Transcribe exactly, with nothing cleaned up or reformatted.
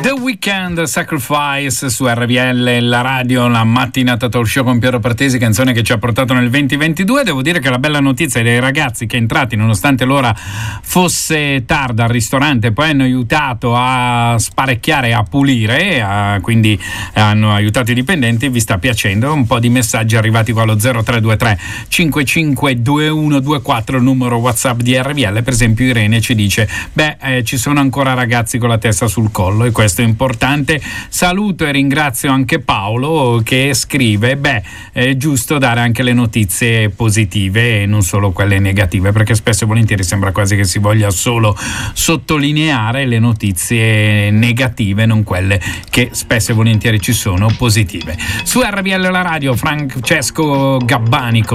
The Weekend Sacrifice su R B L, la radio, la mattinata talk show con Piero Partesi, canzone che ci ha portato nel venti ventidue. Devo dire che la bella notizia dei ragazzi che entrati, nonostante l'ora fosse tarda al ristorante, poi hanno aiutato a sparecchiare, a pulire, a, quindi hanno aiutato i dipendenti, vi sta piacendo. Un po' di messaggi arrivati qua allo zero tre due tre cinque cinque due uno due quattro, il numero WhatsApp di R B L. Per esempio Irene ci dice: beh, eh, ci sono ancora ragazzi con la testa sul collo e questo è importante. Saluto e ringrazio anche Paolo che scrive: beh, è giusto dare anche le notizie positive e non solo quelle negative, perché spesso e volentieri sembra quasi che si voglia solo sottolineare le notizie negative, non quelle che spesso e volentieri ci sono positive. Su R B L la radio, Francesco Gabbani.